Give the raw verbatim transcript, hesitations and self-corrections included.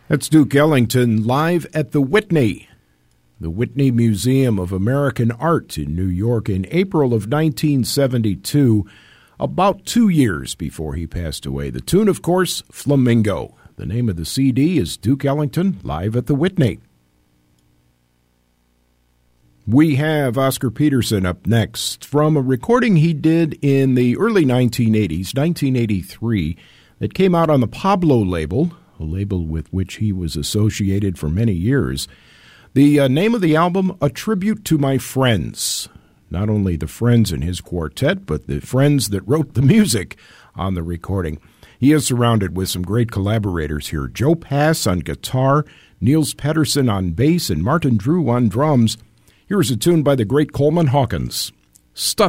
That's Duke Ellington live at the Whitney, the Whitney Museum of American Art in New York in April of nineteen seventy-two, about two years before he passed away. The tune, of course, Flamingo. The name of the C D is Duke Ellington live at the Whitney. We have Oscar Peterson up next from a recording he did in the early nineteen eighties, nineteen eighty-three, that came out on the Pablo label, a label with which he was associated for many years. The uh, name of the album, A Tribute to My Friends. Not only the friends in his quartet, but the friends that wrote the music on the recording. He is surrounded with some great collaborators here. Joe Pass on guitar, Niels Pettersson on bass, and Martin Drew on drums. Here's a tune by the great Coleman Hawkins, Stuff